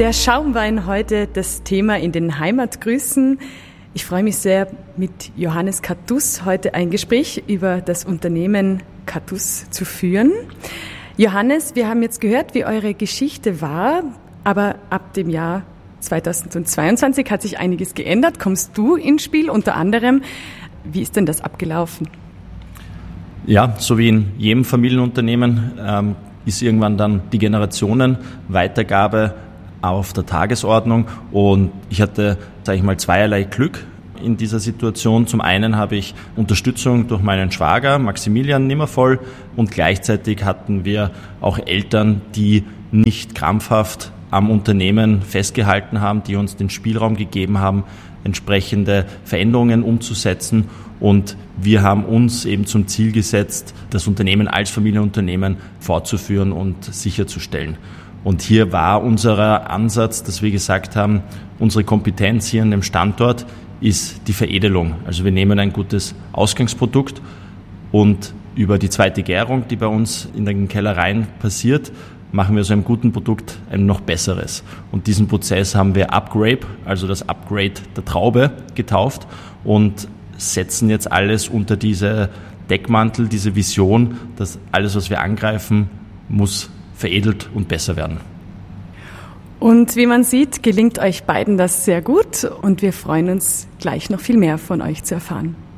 Der Schaumwein heute das Thema in den Heimatgrüßen. Ich freue mich sehr, mit Johannes Katus heute ein Gespräch über das Unternehmen Katus zu führen. Johannes, wir haben jetzt gehört, wie eure Geschichte war, aber ab dem Jahr 2022 hat sich einiges geändert. Kommst du ins Spiel unter anderem? Wie ist denn das abgelaufen? Ja, so wie in jedem Familienunternehmen ist irgendwann dann die Generationenweitergabe auf der Tagesordnung und ich hatte, zweierlei Glück in dieser Situation. Zum einen habe ich Unterstützung durch meinen Schwager Maximilian Nimmervoll und gleichzeitig hatten wir auch Eltern, die nicht krampfhaft am Unternehmen festgehalten haben, die uns den Spielraum gegeben haben, entsprechende Veränderungen umzusetzen. Und wir haben uns eben zum Ziel gesetzt, das Unternehmen als Familienunternehmen fortzuführen und sicherzustellen. Und hier war unser Ansatz, dass wir gesagt haben, unsere Kompetenz hier an dem Standort ist die Veredelung. Also wir nehmen ein gutes Ausgangsprodukt und über die zweite Gärung, die bei uns in den Kellereien passiert, machen wir aus einem guten Produkt ein noch besseres. Und diesen Prozess haben wir Upgrape, also das Upgrade der Traube, getauft und setzen jetzt alles unter diese Deckmantel, diese Vision, dass alles, was wir angreifen, muss veredelt und besser werden. Und wie man sieht, gelingt euch beiden das sehr gut und wir freuen uns, gleich noch viel mehr von euch zu erfahren.